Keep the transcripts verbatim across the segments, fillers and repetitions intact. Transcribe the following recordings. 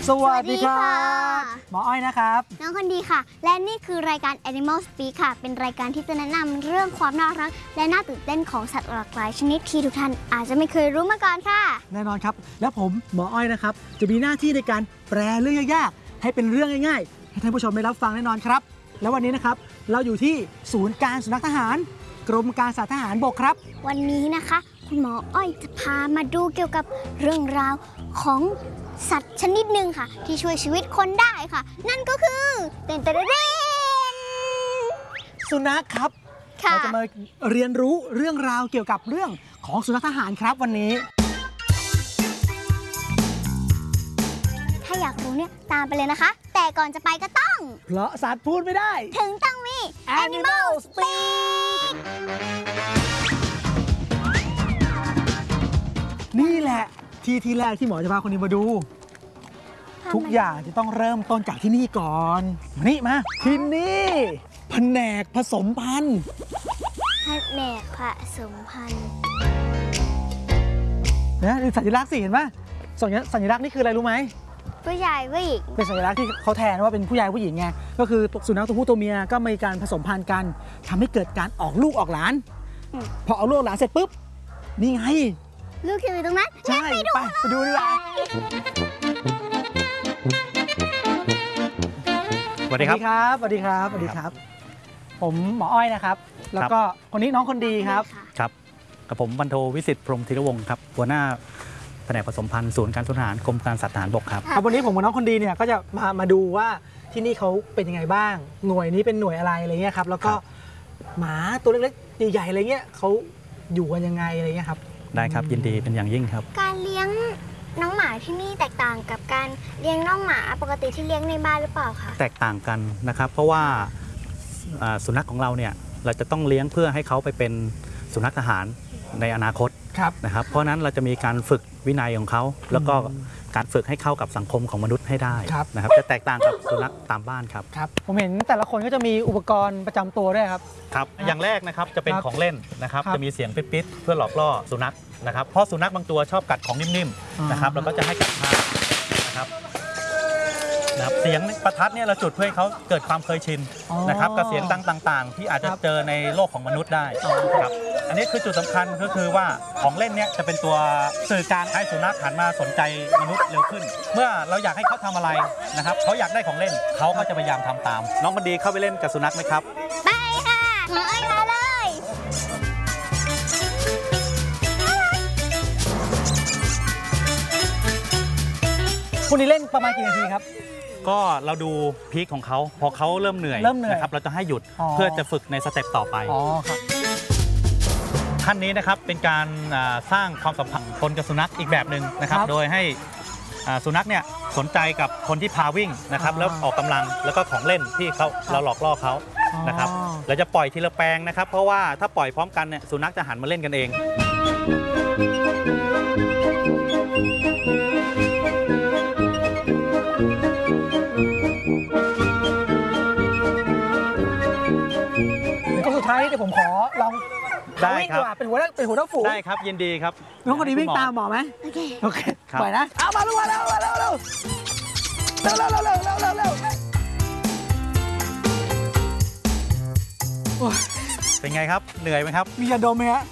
สวัสดีครับหมออ้อยนะครับน้องคนดีค่ะและนี่คือรายการ Animal Speak ค่ะเป็นรายการที่จะแนะนำเรื่องความน่ารักและน่าตื่นเต้นของสัตว์หลากหลายชนิดที่ทุกท่านอาจจะไม่เคยรู้มาก่อนค่ะแน่นอนครับและผมหมออ้อยนะครับจะมีหน้าที่ในการแปลเรื่องยากๆให้เป็นเรื่องง่ายๆให้ท่านผู้ชมได้รับฟังแน่นอนครับแล้ววันนี้นะครับเราอยู่ที่ศูนย์การสุนัขทหารกรมการสัตว์ทหารบกครับวันนี้นะคะคุณหมออ้อยจะพามาดูเกี่ยวกับเรื่องราวของสัตว์ชนิดหนึ่งค่ะที่ช่วยชีวิตคนได้ค่ะนั่นก็คือเต้นเต้นเต้นสุนัขครับเราจะมาเรียนรู้เรื่องราวเกี่ยวกับเรื่องของสุนัขทหารครับวันนี้ถ้าอยากรู้เนี่ยตามไปเลยนะคะแต่ก่อนจะไปก็ต้องเพราะสัตว์พูดไม่ได้ถึงต้องมี Animal Speak นี่แหละที่ที่แรกที่หมอจะพาคนนี้มาดูทุกอย่างจะต้องเริ่มต้นจากที่นี่ก่อนมานี่มาที่นี่แผนกผสมพันธุ์แผนกผสมพันธุ์นะดูสัญลักษณ์สิเห็นไหมสัญลักษณ์นี่คืออะไรรู้ไหมผู้ชายผู้หญิงเป็นสัญลักษณ์ที่เขาแทนว่าเป็นผู้ชายผู้หญิงไงก็คือสุนัขตัวผู้ตัวเมียก็มีการผสมพันธุ์กันทำให้เกิดการออกลูกออกหลานพอเอาลูกออกหลานเสร็จปุ๊บนี่ไงลูกอยู่ตรงนั้นใช่ไปไปดูดีกว่าสวัสดีครับสวัสดีครับสวัสดีครับผมหมออ้อยนะครับแล้วก็คนนี้น้องคนดีครับครับกับผมบรรโทวิสิทธิ์พรหมธีรวงศ์ครับหัวหน้าแผนกผสมพันธุ์ศูนย์การทหารกรมการสัตว์ทหารบกครับครับวันนี้ผมกับน้องคนดีเนี่ยก็จะมามาดูว่าที่นี่เขาเป็นยังไงบ้างหน่วยนี้เป็นหน่วยอะไรอะไรเงี้ยครับแล้วก็หมาตัวเล็กๆใหญ่ๆอะไรเงี้ยเขาอยู่กันยังไงอะไรเงี้ยครับได้ครับยินดีเป็นอย่างยิ่งครับการเลี้ยงน้องหมาที่นี่แตกต่างกับการเลี้ยงน้องหมาปกติที่เลี้ยงในบ้านหรือเปล่าคะแตกต่างกันนะครับเพราะว่าสุนัขของเราเนี่ยเราจะต้องเลี้ยงเพื่อให้เขาไปเป็นสุนัขทหารในอนาคตนะครับเพราะนั้นเราจะมีการฝึกวินัยของเขาแล้วก็การฝึกให้เข้ากับสังคมของมนุษย์ให้ได้นะครับจะแตกต่างกับสุนัขตามบ้านครับครับผมเห็นแต่ละคนก็จะมีอุปกรณ์ประจำตัวด้วยครับครับอย่างแรกนะครับจะเป็นของเล่นนะครับจะมีเสียงปิ๊ดๆเพื่อหลอกล่อสุนัขนะครับเพราะสุนัขบางตัวชอบกัดของนิ่มๆนะครับเราก็จะให้กัดผ้านะครับนะครับเสียงประทัดเนี่ยเราจุดเพื่อให้เขาเกิดความเคยชินนะครับกับเสียงดังต่างๆที่อาจจะเจอในโลกของมนุษย์ได้ครับอันนี้คือจุดสำคัญก็คือว่าของเล่นเนี่ยจะเป็นตัวสื่อกลางให้สุนัขหันมาสนใจมนุษย์เร็วขึ้นเมื่อเราอยากให้เขาทำอะไรนะครับเขาอยากได้ของเล่นเขาก็จะพยายามทำตามน้องคนดีเข้าไปเล่นกับสุนัขไหมครับไปค่ะหมออ้อยมาเลยคุณนี้เล่นประมาณกี่นาทีครับก็เราดูพีคของเขาพอเขาเริ่มเหนื่อยนะครับเราจะให้หยุดเพื่อจะฝึกในสเต็ปต่อไปขั้นนี้นะครับเป็นการสร้างความสัมพันธ์คนกับสุนัขอีกแบบหนึ่งนะครับโดยให้สุนัขเนี่ยสนใจกับคนที่พาวิ่งนะครับแล้วออกกำลังแล้วก็ของเล่นที่เขาเราหลอกล่อเขานะครับเราจะปล่อยทีละแปลงนะครับเพราะว่าถ้าปล่อยพร้อมกันเนี่ยสุนัขจะหันมาเล่นกันเองท้ายเดี๋ยวผมขอลองได้ครับเป็นหัวหน้าเป็นหัวหน้าฝูงได้ครับยินดีครับน้องคนนี้วิ่งตามหมอไหมโอเคโอเคปล่อยนะเอามาลูกมาเร็วเร็วเร็วเร็วเร็วเร็วเร็วเร็วเร็วเร็วเป็นไงครับเหนื่อยไหมครับมียาดมไหมฮะ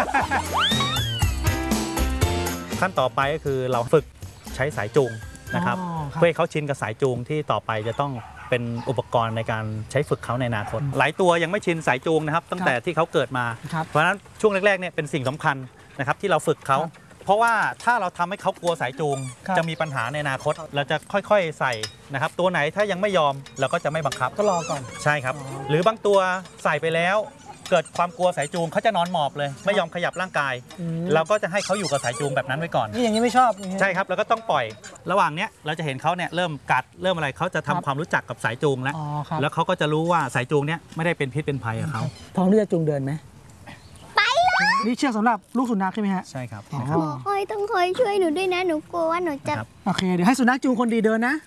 ขั้นต่อไปก็คือเราฝึกใช้สายจูงนะครับเพื่อให้เขาชินกับสายจูงที่ต่อไปจะต้องเป็นอุปกรณ์ในการใช้ฝึกเขาในอนาคตหลายตัวยังไม่ชินสายจูงนะครับตั้งแต่ที่เขาเกิดมาเพราะฉะนั้นช่วงแรกๆเนี่ยเป็นสิ่งสำคัญนะครับที่เราฝึกเขาเพราะว่าถ้าเราทำให้เขากลัวสายจูงจะมีปัญหาในอนาคตเราจะค่อยๆใส่นะครับตัวไหนถ้ายังไม่ยอมเราก็จะไม่บังคับก็รอก่อนใช่ครับหรือบางตัวใส่ไปแล้วเกิดความกลัวสายจูงเขาจะนอนหมอบเลยไม่ยอมขยับร่างกายเราก็จะให้เขาอยู่กับสายจูงแบบนั้นไว้ก่อนนี่อย่างนี้ไม่ชอบใช่ครับแล้วก็ต้องปล่อยระหว่างนี้เราจะเห็นเขาเนี่ยเริ่มกัดเริ่มอะไรเขาจะทำความรู้จักกับสายจูงแล้วแล้วเขาก็จะรู้ว่าสายจูงเนี่ยไม่ได้เป็นพิษเป็นภัยกับเขาพร้อมที่จะจูงเดินไหมไปเลยนี่เชือกสำหรับลูกสุนัขใช่ไหมฮะใช่ครับหมออ้อยต้องคอยช่วยหนูด้วยนะหนูกลัวว่าหนูจะโอเคเดี๋ยวให้สุนัขจูงคนดีเดินนะ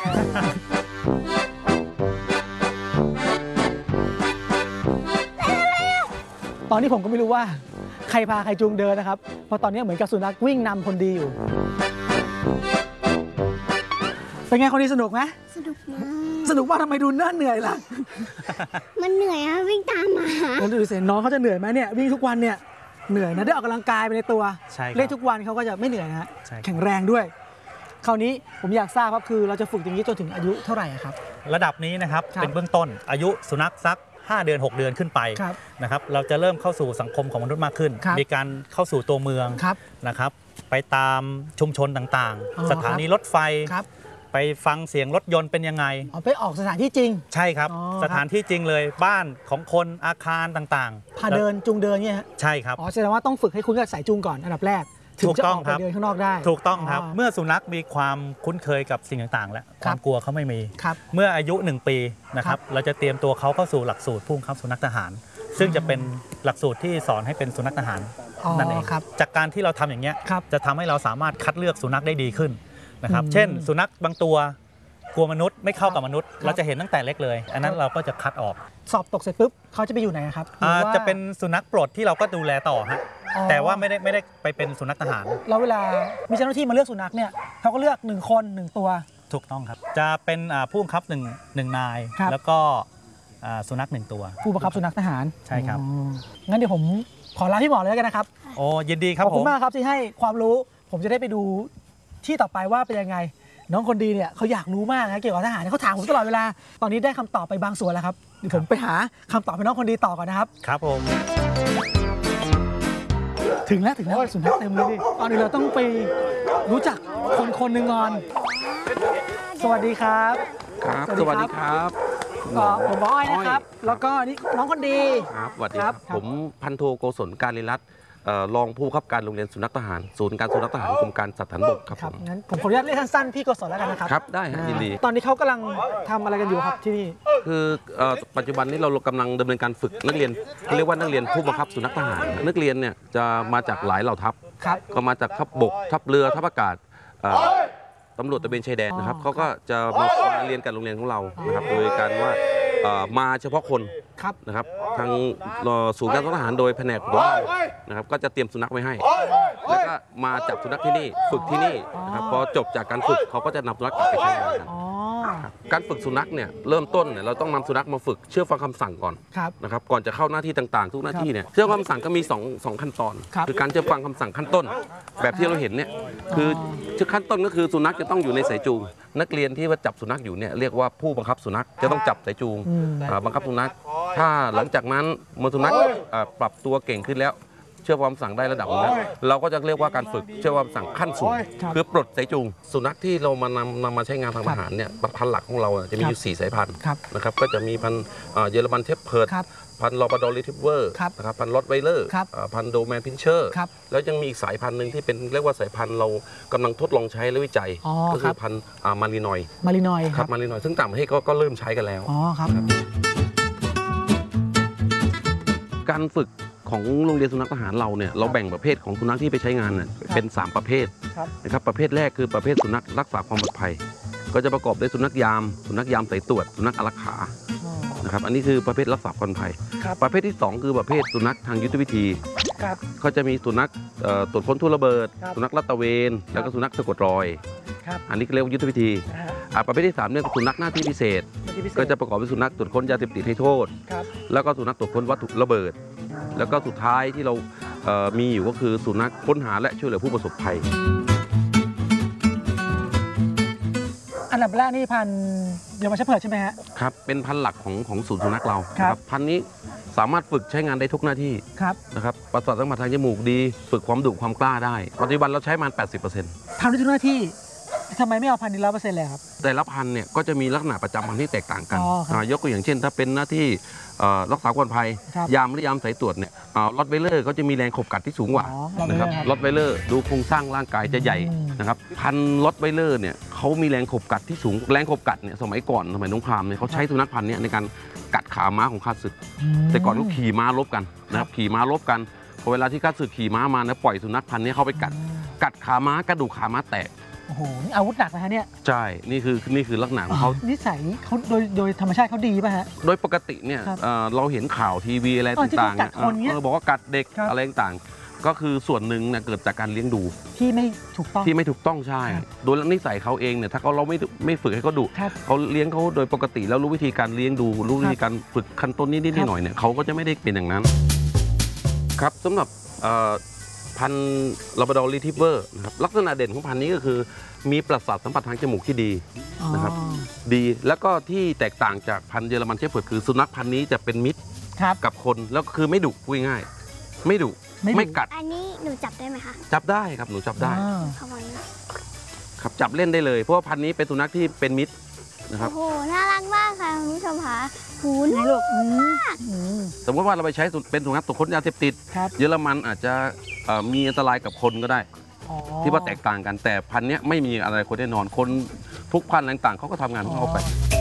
ตอนนี้ผมก็ไม่รู้ว่าใครพาใครจูงเดินนะครับเพราะตอนนี้เหมือนกับสุนัขวิ่งนำคนดีอยู่เป็นไงคนนี้สนุกไหมสนุกมากสนุกว่าทำไมดูน่าเหนื่อยล่ะมันเหนื่อยอะวิ่งตามหมาแล้วดูสิน้องเขาจะเหนื่อยไหมเนี่ยวิ่งทุกวันเนี่ยเหนื่อยนะได้ออกกำลังกายไปในตัวใช่ครับเล่นทุกวันเขาก็จะไม่เหนื่อยนะฮะใช่ครับแข็งแรงด้วย คราวนี้ผมอยากทราบครับคือเราจะฝึกอย่างนี้จนถึงอายุเท่าไหร่อะครับระดับนี้นะครับครับเป็นเบื้องต้นอายุสุนัขสักห้าเดือนหกเดือนขึ้นไปครับนะครับเราจะเริ่มเข้าสู่สังคมของมนุษย์มากขึ้นครับมีการเข้าสู่ตัวเมืองครับนะครับไปตามชุมชนต่างอ๋อๆ สถานีรถไฟครับไปฟังเสียงรถยนต์เป็นยังไงเอาไปออกสถานที่จริงใช่ครับอ๋อครับสถานที่จริงเลยบ้านของคนอาคารต่างๆพาเดินจูงเดินเนี่ยฮะใช่ครับอ๋อแสดงว่าต้องฝึกให้คุ้นกับสายจูงก่อนอันดับแรกถึงถูกจะต้อองอกคไปรับเดินข้างนอกได้ถูกต้องครับอ๋อเมื่อสุนัขมีความคุ้นเคยกับสิ่งต่างๆ แล้วคครับ วามกลัวเขาไม่มีครับเมื่ออายุหนึ่งปีนะคครัรับบเราจะเตรียมตัวเขาเข้าสู่หลักสูตรผู้บังคับสุนัขทหาร ซึ่งจะเป็นหลักสูตรที่สอนให้เป็นสุนัขทหารอ๋อนั่นเองครับจากการที่เราทำอย่างเงี้ยครับจะทำให้เราสามารถคัดเลือกสุนัขได้ดีขึ้นนะครับอืมเช่น สุนัขบางตัวกลัวมนุษย์ไม่เข้ากับมนุษย์ครับเราจะเห็นตั้งแต่เล็กเลย อันนั้นเราก็จะคัดออกสอบตกเสร็จปุ๊บเขาจะไปอยู่ไหนครับหรืออ่าว่าจะเป็นสุนัขปลดที่เราก็ดูแลต่อฮะอ๋อแต่ว่าไม่ได้ไม่ได้ไปเป็นสุนัขทหารแล้วเวลามีเจ้าหน้าที่มาเลือกสุนัขเนี่ยเขาก็เลือกหนึ่งคนหนึ่งตัวถูกต้องครับ จะเป็นอ่าผู้บังคับหนึ่งหนึ่งนายครับแล้วก็อ่าสุนัขหนึ่งตัวผู้บังคับสุนัขทหารใช่ครับอ๋องั้นเดี๋ยวผมขอลาพี่หมอเลยแล้วกันนะครับโอ้ยินดีครับขอบผคุณมมากครับที่ให้ความรู้ ผมจะได้ไปดูที่ต่อไปว่าเป็นยังไง น้องคนดีเนี่ยเขาอยากรู้มากนะเกี่ยวกับทหารเขาถามผมตลอดเวลา ตอนนี้ได้คำตอบไปบางส่วนแล้วครับเดี๋ยวผมไปหาคำตอบให้น้องคนดีต่อก่อนนะครับครับผมถึงแล้วถึงแล้วสุนัขเต็มเลยดิตอนนี้เราต้องไปรู้จักคนคนหนึ่งก่อนสวัสดีครับครับสสวัวัสสดีดีคครัรับก็ผมบออ้อยนะครับ แล้วก็นี่น้องคนดีครับสวัสดีคครัรับ บ ผมพันโทโกศลการิรัตน์เอ่อรองผู้บังคับการโรงเรียนสุนัขทหาร ศูนย์การสุนัขทหารกรมการสัตว์ฐานบกครับคผรับมงั้นผมขออนุญาตเรียกสั้นๆพี่กศลแล้วกันนะครับครับได้ฮะยินดีตอนนี้เขากำลังทำอะไรกันอยู่ครับที่นี่คือเอ่อปัจจุบันนี้เรากำลังดำเนินการฝึกนักเรียนเขาเรียกว่านักเรียนผู้บังคับสุนัขทหาร นักเรียนเนี่ยจะมาจากหลายเหล่าทัพครับก็มาจากทัพบก ทัพเรือ ทัพอากาศเอ่อตำรวจตระเวนชายแดนนะครับอ๋อเขาก็จะมามาเรียนกับโรงเรียนของเรานะครับ โดยการว่าเอ่อมาเฉพาะคนครับนะครับทางเอ่อศูนย์การทหารโดยแผนกหัวนะครับก็จะเตรียมสุนัขไว้ให้ แล้วก็มาจับสุนัขที่นี่ฝึกที่นี่นะครับพอจบจากการฝึกเขาก็จะนำสุนัขกลับไปใช้งานกันอ๋อครับการฝึกสุนัขเนี่ยเริ่มต้นเนี่ยเราต้องนำสุนัขมาฝึกเชื่อฟังคำสั่งก่อนครับนะครับก่อนจะเข้าหน้าที่ต่างๆ ทุกหน้าที่เนี่ยเชื่อฟังคำสั่งก็มีสองสองขั้นตอนครับอการเชื่อฟังคำสั่งขั้นต้น แบบที่เราเห็นเนี่ยคือชื่อขั้นต้นก็คือสุนัขจะต้องอยู่ในสายจูง นักเรียนที่ว่าจับสุนัขอยู่เนี่ยเรียกว่าผู้บังคับสุนัขจะต้องจับสายจูงอืมอ่าบังคับสุนัขถ้าหลังจากนั้นเมื่อสุนัขอ่าปรับตัวเก่งขึ้นแล้ว เชื่อความสั่งได้ระดับหนึงแล้วเราก็จะเรียกว่าการฝึกเชื่อความสั่งขั้นสูงครับคือปลดสายจูง สุนัขที่เรามานำนำมาใช้งานทางทหารเนี่ยพันธุ์หลักของเราอ่ะจะมีอยู่สี่สายพันธุ์ครับนะครับก็จะมีพันธุ์อ่าเยอรมันเทปเพิร์ดครับพันธุ์ลอปาดอริทิเวอร์ครับนะครับพันธุ์ลอตไวเลอร์ครับอ่าพันธุ์โดแมนพินเชอร์ครับแล้วยังมีอีกสายพันธุ์หนึ่งที่เป็นเรียกว่าสายพันธุ์เรากำลังทดลองใช้และวิจัยอ๋อก็คคืรัอบ พันธุ์อ่ามารีนอยมารีนอยคครัรับบ มารีนอยซึ่งต่างประเทศก็ก็เริ่มใช้กันแล้วอ๋อครับการฝึกของโรงเรียนสุนัขทหารเราเนี่ยเราแบ่งประเภทของสุนัขที่ไปใช้งานน่ะเป็นสามประเภทครับนะครับประเภทแรกคือประเภทสุนัขรักษาความปลอดภัย ก็จะประกอบด้วยสุนัขยาม สุนัขยามสายตรวจสุนัขอารักขาอ๋อนะครับอันนี้คือประเภทรักษาความปลอดภัยครับประเภทที่สองคือประเภทสุนัขทางยุทธวิธีครับก็จะมีสุนัขเอ่อตรวจค้นทุ่นระเบิดครับสุนัขลาดตระเวน แล้วก็สุนัขสะกดรอยครับอันนี้ก็เรียกว่ายุทธวิธีนะฮะอ่ะประเภทที่สามเนี่ยสุนัขหน้าที่พิเศษเมื่อกี้พิเศษก็จะประกอบด้วยสุนัขตรวจค้นยาเสพติดให้โทษครับแล้วก็สุนัขตรวจค้นวัตถุระเบิด แล้วก็สุดท้ายที่เราเอ่อมีอยู่ก็คือสุนัขค้นหาและช่วยเหลือผู้ประสบภัยอันดับแรกนี่พันธุ์เยอรมันเชพเพิร์ดใช่ไหมฮะครับ เป็นพันธุ์หลักของของศูนย์สุนัขเราครับนะพันธุ์นี้สามารถฝึกใช้งานได้ทุกหน้าที่ครับนะครับประสาทสัมผัสทางจมูกดี ฝึกความดุความกล้าได้ ปัจจุบันเราใช้มา แปดสิบเปอร์เซ็นต์ทำได้ทุกหน้าที่ทำไมไม่เอาพันธุ์นี้ร้อยเปอร์เซ็นต์เลยครับแต่ละพันธุ์เนี่ยก็จะมีลักษณะประจำพันธุ์ที่แตกต่างกันอ๋อครับอ่ายกตัวอย่างเช่น ถ้าเป็นหน้าที่เอ่อรักษาความปลอดภัยครับยามหรือยามสายตรวจเนี่ยลอตไวเลอร์ก็จะมีแรงขบกัดที่สูงกว่าอ๋อนะครับ Rottweiler ครับลอตไวเลอร์ดูโครงสร้างร่างกายจะใหญ่อืมนะครับพันลอตไวเลอร์เนี่ยเขามีแรงขบกัดที่สูงแรงขบกัดเนี่ยสมัยก่อนสมัยสงครามเนี่ยเขาใช้สุนัขพันธุ์เนี้ในการกัดขาม้าของข้าศึกมแต่ก่อนเขาขี่ม้ารบกันนะครับขี่ม้ารบกันพอเวลาที่ข้าศึกขี่ม้ามานะปล่อยสุนัขพันธุ์นี้เข้าไปกัด กัดขาม้ากระดูกขาม้าแตกโอ้โหนี่อาวุธหนักนะฮะเนี่ยใช่นี่คือนี่คือลักษณะของเขานิสัยเขาโดยโดยธรรมชาติเขาดีป่ะฮะโดยปกติเนี่ยครับเอ่อเราเห็นข่าวทีวีอะไรอ๋อที่ต่างๆเขากัดคนเงี้ยเออบอกว่ากัดเด็กครับอะไรต่างๆก็คือส่วนหนึ่งเนี่ยเกิดจากการเลี้ยงดูที่ไม่ถูกต้องที่ไม่ถูกต้องใช่ครับโดยนิสัยเขาเองเนี่ยถ้าเขาเราไม่ไม่ฝึกให้เขาดุครับเขาเลี้ยงเขาโดยปกติแล้วรู้วิธีการเลี้ยงดู รู้วิธีการฝึกขั้นต้นนิดครับๆหน่อยๆเนี่ยเขาก็จะไม่ได้เป็นอย่างนั้น ครับสำหรับเอ่อพันธุ์ลาบราดอร์รีทรีฟเวอร์นะครับลักษณะเด่นของพันธุ์นี้ก็คือมีประสาทสัมผัสทางจมูกที่ดี นะครับอ๋อดีแล้วก็ที่แตกต่างจากพันธุ์เยอรมันเชฟเฟิร์ดคือสุนัขพันธุ์นี้จะเป็นมิตรครับกับคนแล้วก็คือไม่ดุพูดง่ายๆไม่ดุไม่ดุไม่กัดอันนี้หนูจับได้ไหมคะจับได้ครับหนูจับได้อ่าเข้ามาเลยครับจับเล่นได้เลยเพราะว่าพันธุ์นี้เป็นสุนัขที่เป็นมิตรนะครับโอ้โห น่ารักมากค่ะคุณผู้ชมค่ะหูไหนน่าลูกอืมอืมสมมติว่าเราไปใช้เป็นสุนัขตรวจค้นยาเสพติดครับเยอรมันอาจจะเอ่อมีอันตรายกับคนก็ได้อ๋อที่ว่าแตกต่างกันแต่พันธุ์เนี้ยไม่มีอะไรคนแน่นอนคนทุกพันธุ์ต่างๆเขาก็ทำงานของเขาไป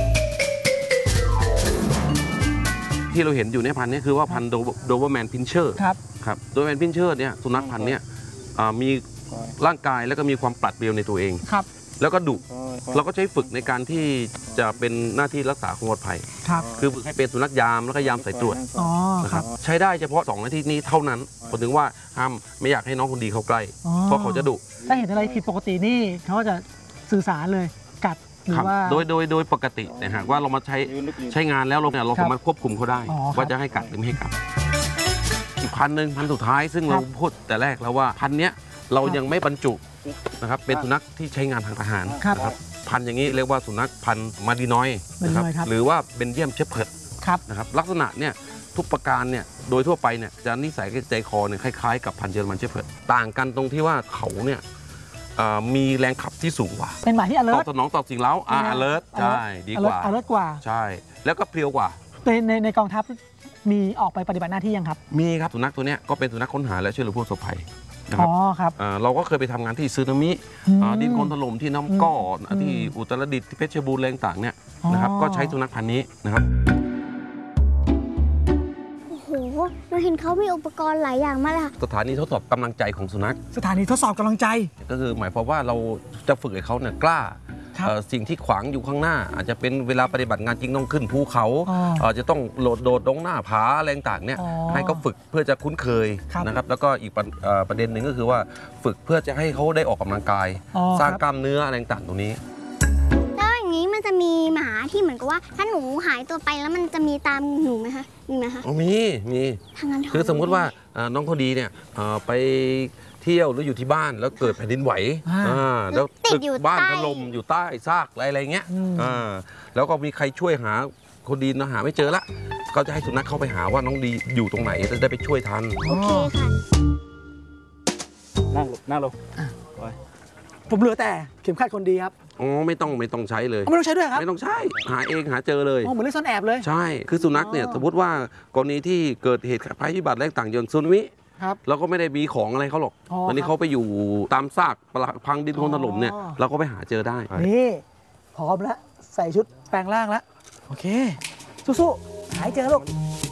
ที่เราเห็นอยู่ในพันธุ์เนี้คือว่าพันธุ์โดเบอร์แมนพินเชอร์ครับครับโดเบอร์แมนพินเชอร์เนี่ยสุนัขพันธุ์เนี้ยอ่ามีร่างกายแล้วก็มีความปลัดเปรียวในตัวเองครับแล้วก็ดุเราก็ใช้ฝึกในการที่จะเป็นหน้าที่รักษาความปลอดภัยครับคือฝึกให้เป็นสุนัขยามแล้วก็ยามสายตรวจอ๋อนะคครัรับ บใช้ได้เฉพาะสองหน้าที่นี้เท่านั้นผมถึงว่าห้ามไม่อยากให้น้องคนดีเข้าใกล้อ๋อเพราะเขาจะดุถ้าเห็นอะไรผิดปกตินี่เขาจะสื่อสารเลยกัดหรืครัอบ ว่าโดยโดยโดยปกติแต่หากว่าเรามาใช้ใช้งานแล้วเราเนี่ยเราครับสามารถควบคุมเขาได้อ๋อครับว่าจะให้กัดหรือไม่ให้กัดอีกพันหนึ่งพันสุดท้ายซึ่งครัเราบพูดแต่แรกแล้วว่าพันเนี้ยเราครับยังไม่บรรจุนะครับเป็นสุนัขที่ใช้งานทางทหารครับนะครับพันธุ์อย่างนี้เรียกว่าสุนัขพันธุ์มาดีนอยนะครับมาดีนอยครับหรือว่าเบนเยียมเชฟเพิร์ดครับนะครับลักษณะเนี่ยทุกประการเนี่ยโดยทั่วไปเนี่ยจะนิสัยใจคอเนี่ยคล้ายๆกับพันธุ์เยอรมันเชฟเพิร์ดต่างกันตรงที่ว่าเขาเนี่ยเอ่อมีแรงขับที่สูงกว่าเป็นหมาที่ตอบ alert สนองต่อสิ่งเร้าอ่า alert ใช่ดีกว่า alert กว่าใช่ แล้วก็เพรียวกว่าในในในกองทัพมีออกไปปฏิบัติหน้าที่ยังครับมีครับสุนัขตัวเนี้ยก็เป็นสุนัขค้นหาและช่วยเหลือผู้ประสบภัยนะคอ๋รัอบ ครับอ่าเราก็เคยไปทำงานที่ซึนามิอืมอ่าดินโคลนถล่มที่น้ำก้ออมที่อุตรดิตถ์ที่เพชรบูรณ์อะไรต่างๆเนี่ยอ๋อนะครับก็ใช้สุนัขพันธุ์นี้นะครับโอ้โหหนูเห็นเขามีอุปกรณ์หลายอย่างมากเลยค่ะสถานีทดสอบกำลังใจของสุนัขสถานีทดสอบกำลังใจก็คือหมายความว่าเราจะฝึกให้เขาเนี่ยกล้าครับเอ่อสิ่งที่ขวางอยู่ข้างหน้า อาจจะเป็นเวลาปฏิบัติงานจริงต้องขึ้นภูเขาอ๋อเอ่อจะต้องโหลดโดดลงหน้าผาอะไรต่างๆเนี่ยอ๋อให้เขาฝึกเพื่อจะคุ้นเคยครับนะครับแล้วก็อีกประเอ่อประเด็นหนึ่งก็คือว่าฝึกเพื่อจะให้เขาได้ออกกำลังกายอ๋อสร้างครับกล้ามเนื้ออะไรต่างๆตรงนี้แล้วอย่างนี้มันจะมีหมาที่เหมือนกับว่า ถ้าหนูหายตัวไปแล้วมันจะมีตามหนูไหมคะ มีไหมคะอ๋อมีมีทางนั้นคือสมมุติว่าเอ่อน้องเขาดีเนี่ยเอ่อไปเที่ยวหรืออยู่ที่บ้านแล้วเกิดแผ่นดินไหวอ่าอ่าแล้วติตึดกอยู่บ้านใต้ถล่มอยู่ใต้ซากอะไรอะไรเงี้ยอืมอ่าแล้วก็มีใครช่วยหาคนดีนะหาไม่เจอละก็จะให้สุนัขเข้าไปหาว่าน้องดีอยู่ตรงไหนจะได้ไปช่วยทันโอเคค่ะนั่งลงนั่งลงผมเหลือแต่เข็มขัดคนดีครับอ๋อไม่ต้องไม่ต้องใช้เลยเอาไม่ต้องใช้ด้วยครับไม่ต้องใช้หาเองหาเจอเลยอ๋อเหมือนเล่นซ่อนแอบเลยใช่ คือสุนัขเนี่ยอ๋อสมมติว่ากรณีที่เกิดเหตุภัยพิบัติอะไรต่างๆอย่างสึนามิครับเราก็ไม่ได้มีของอะไรเขาหรอกอ๋อตอนนี้ครับเขาไปอยู่ตามซากปรักพังดินโคลนถล่มเนี่ยอ๋อเราก็ไปหาเจอได้นี่พร้อมแล้วใส่ชุดแปลงร่างแล้ว โอเค สู้ๆหายเจอลูก